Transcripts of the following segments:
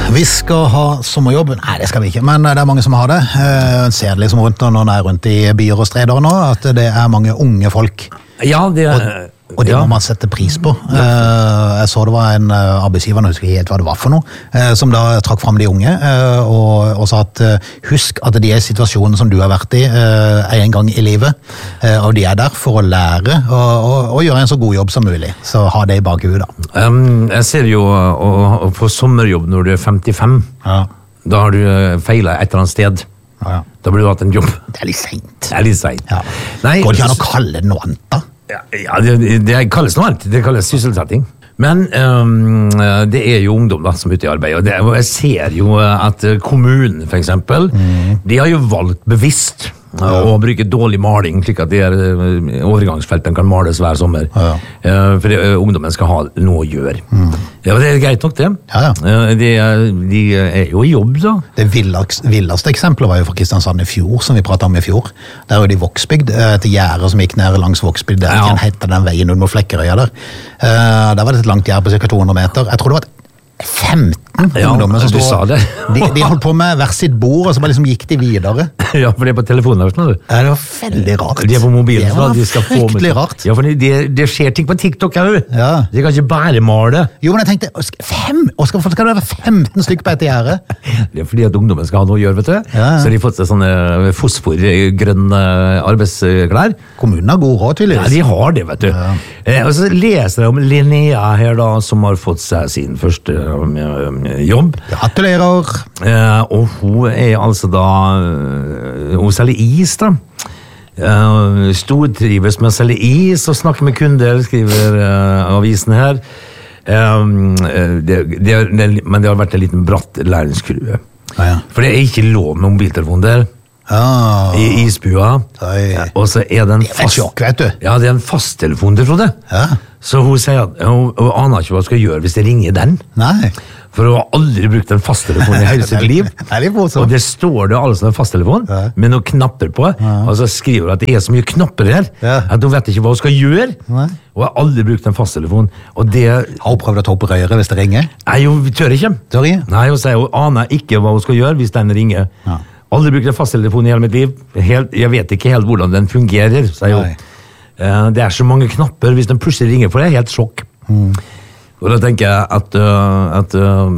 Vi skal ha sommerjobb. Nei, det skal vi ikke, men det mange som har det. En ser det liksom rundt når jeg er rundt i byer og streder nå, at det mange unge folk. Ja, det Og det må man sette pris på. Jeg så det var en arbeidsgiver, jeg husker ikke helt hva det var for noe, som da trakk frem de unge, og sa at husk at de situasjonen som du har vært i en gang i livet, og de der for å lære og gjøre en så god jobb som mulig. Så ha det i bakhuet da. Jeg ser jo å få sommerjobb når du er 55. Ja. Da har du feilet et eller annet sted. Ja. Da blir du hatt en jobb. Det litt sent. Det litt sent. Ja. Nei, Går det ikke an å kalle det noe annet da? Ja, det kalles noe annet. Det kalles sysselsetting. Men det jo ungdom da, som er ute i arbeid, og jeg ser jo at kommunen, for eksempel, de har jo valgt bevisst å bruke dårlig maling, slik at overgangsfeltene kan males hver sommer. For ungdommen skal ha noe å gjøre. Ja, det greit nok det. De jo i jobb, da. Det villeste eksempelet var jo fra Kristiansand i fjor, som vi pratet om i fjor. Der jo de Vågsbygd, til Gjære som gikk ned langs Vågsbygd, der ikke heter den veien under Flekkerøya der. Der var det et langt gjær på ca. 200 meter. Jeg tror det var 15 ungdommer som stod. De holdt på med hver sitt bord, og så bare liksom gikk de videre. Ja, for det på telefonen der, skjønner du. Ja, det var veldig rart. De på mobilen. Det var fryktelig rart. Ja, for det skjer ting på TikTok, her. Ja. De kan ikke bare male. Jo, men jeg tenkte, skal det være 15 stykker på et gjerde? Det fordi at ungdommen skal ha noe å gjøre, vet du. Ja. Så de har fått seg sånne fosforgrønne arbeidsklær. Kommunen har god råd, tydeligvis. Ja, de har det, vet du. Ja. Og så leser jeg om Linnea her da, som har fått seg sin første jobb. Gratulerer. Og hun altså da hun selger is da. Stortrives med å selge is og snakke med kunder, skriver avisen her. Men det har vært en liten bratt læringskurve. For det ikke lov med mobiltelefon der. I isbua. Og så det en sjokk, vet du. Ja, det en fasttelefon der, Frode. Så hun sier at hun aner ikke hva hun skal gjøre hvis det ringer den. Nei. For hun har aldri brukt en fasttelefon i hele sitt liv. Og det står det altså en fasttelefon med noen knapper på, og så skriver hun at det så mye knapper her, at hun vet ikke hva hun skal gjøre. Hun har aldri brukt en fasttelefon. Og det har hun prøvd å ta opp røret hvis det ringer? Nei, hun tør ikke. Nei, hun sier hun aner ikke hva hun skal gjøre hvis den ringer. Aldri brukt en fasttelefon i hele mitt liv. Jeg vet ikke helt hvordan den fungerer, sier hun. Det så mange knapper hvis den plutselig ringer, for det helt sjokk. Og da tenker jeg at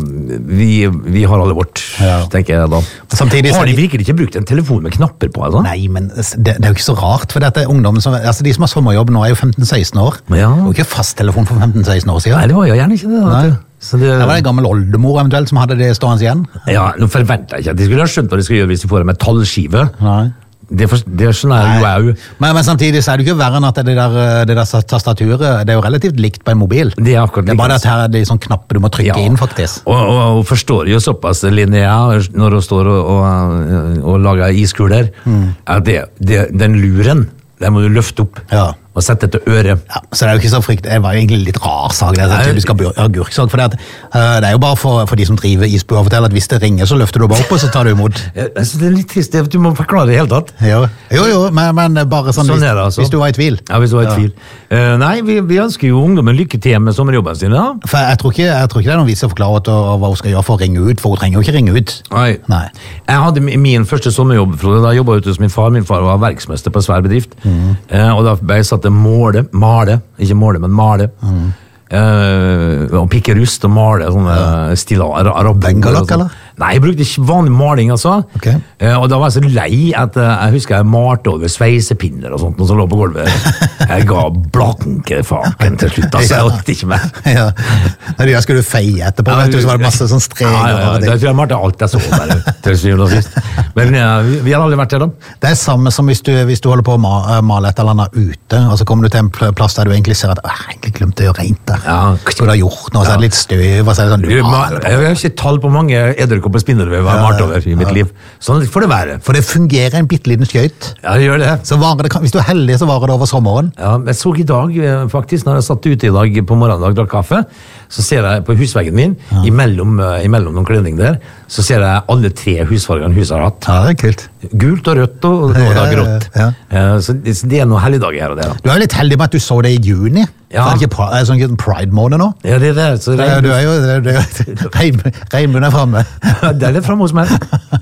vi har alle vårt, tenker jeg da. Samtidig, har de virkelig ikke brukt en telefon med knapper på? Altså? Nei, men det jo ikke så rart, for dette ungdommen som, altså de som har sommerjobb nå jo 15-16 år. Det var ikke fasttelefon for 15-16 år siden. Nei, det var jo gjerne ikke det. Det var en gammel oldemor eventuelt som hadde det stående igjen. Ja, nå forventer jeg ikke at de skulle ha skjønt hva de skal gjøre hvis de får en metallskive. Nei. Det sånn jo. Men samtidig så det jo ikke verre enn at det der tastaturet, det jo relativt likt på en mobil. Det akkurat likt. Det bare at her det sånn knapper du må trykke inn, faktisk. Og hun forstår jo såpass, Linnea, når hun står og lager iskuler, at den luren, den må du løfte opp. Og sette til øret. Ja, så det jo ikke så fryktelig, det var jo egentlig litt rar sak, det typisk agurksak, for det jo bare for de som driver isbua å fortelle at hvis det ringer, så løfter du bare opp, og så tar du imot. Jeg synes det litt trist, du må forklare det helt tatt. Jo, men bare sånn hvis du var i tvil. Ja, hvis du var i tvil. Nei, vi ønsker jo ungdommen lykke til med sommerjobben sin, da. For jeg tror ikke det noen vits å forklare hva hun skal gjøre for å ringe ut, for hun trenger jo ikke ringe ut. Nei. Jeg hadde min første sommerjobb, da jobbet jeg ute hos min far. Min far var verksmester på en svær bedrift, og da ble jeg satt til male, og pikke rust og male sånne stilar. Bengalak, eller? Nei, jeg brukte ikke vanlig maling, altså. Og da var jeg så lei at jeg husker jeg malte over sveisepinner og sånt, noe som lå på gulvet. Jeg ga blanke faken til slutt, altså. Jeg orkte ikke mer. Da skulle du feie etterpå, vet du, så var det masse sånn streger. Da tror jeg malte alt jeg så der, til syvende og sist. Men vi har aldri vært der, da. Det samme som hvis du holder på å male et eller annet ute, og så kommer du til en plass der du egentlig ser at jeg egentlig glemte å gjøre rent der. Så du har gjort noe, så det litt støv, og så det sånn jeg har ikke tall på mange edderkopper spindelvev jeg har malt over i mitt liv. Sånn får det være. For det fungerer en bitteliten skjøyt. Ja, det gjør det. Så hvis du heldig, så varer det over sommeren. Ja, jeg så i dag, faktisk, når jeg satt ute i dag på morgenen og drakk kaffe, så ser jeg på husveggen min, imellom noen kledning der, så ser jeg alle 3 husfargene huset har hatt. Ja, det kult. Gult og rødt og grått. Så det noen helligdager her og der. Du er jo litt heldig med at du så det i juni. Ja. Er det ikke sånn pride-måned nå? Ja, det er det. Så Du er jo regnbuen er fremme. det er litt fremme hos meg.